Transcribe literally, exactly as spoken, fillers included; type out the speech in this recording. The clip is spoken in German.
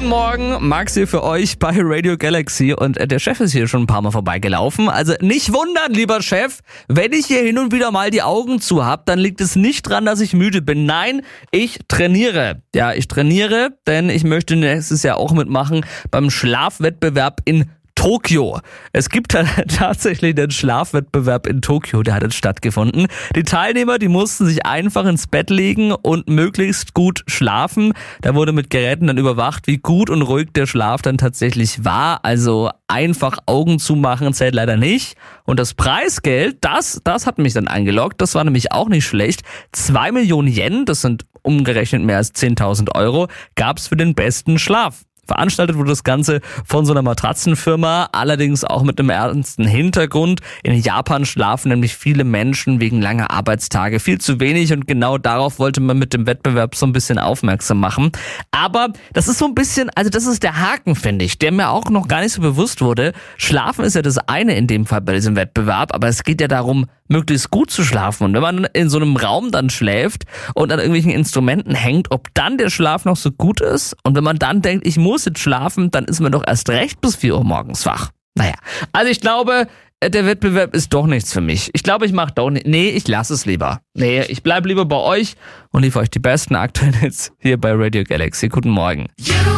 Guten Morgen, Max hier für euch bei Radio Galaxy und der Chef ist hier schon ein paar Mal vorbeigelaufen. Also nicht wundern, lieber Chef, wenn ich hier hin und wieder mal die Augen zu hab, dann liegt es nicht dran, dass ich müde bin. Nein, ich trainiere. Ja, ich trainiere, denn ich möchte nächstes Jahr auch mitmachen beim Schlafwettbewerb in Tokio. Es gibt tatsächlich den Schlafwettbewerb in Tokio, der hat jetzt stattgefunden. Die Teilnehmer, die mussten sich einfach ins Bett legen und möglichst gut schlafen. Da wurde mit Geräten dann überwacht, wie gut und ruhig der Schlaf dann tatsächlich war. Also einfach Augen zumachen zählt leider nicht. Und das Preisgeld, das, das hat mich dann angelockt. Das war nämlich auch nicht schlecht. Zwei Millionen Yen, das sind umgerechnet mehr als zehntausend Euro, gab's für den besten Schlaf. Veranstaltet wurde das Ganze von so einer Matratzenfirma, allerdings auch mit einem ernsten Hintergrund. In Japan schlafen nämlich viele Menschen wegen langer Arbeitstage viel zu wenig und genau darauf wollte man mit dem Wettbewerb so ein bisschen aufmerksam machen. Aber das ist so ein bisschen, also das ist der Haken, finde ich, der mir auch noch gar nicht so bewusst wurde. Schlafen ist ja das eine in dem Fall bei diesem Wettbewerb, aber es geht ja darum, möglichst gut zu schlafen. Und wenn man in so einem Raum dann schläft und an irgendwelchen Instrumenten hängt, ob dann der Schlaf noch so gut ist und wenn man dann denkt, ich muss jetzt schlafen, dann ist man doch erst recht bis vier Uhr morgens wach. Naja, also ich glaube, der Wettbewerb ist doch nichts für mich. Ich glaube, ich mache doch nicht. Nee, ich lasse es lieber. Nee, ich bleib lieber bei euch und liefere euch die besten aktuellen Hits hier bei Radio Galaxy. Guten Morgen.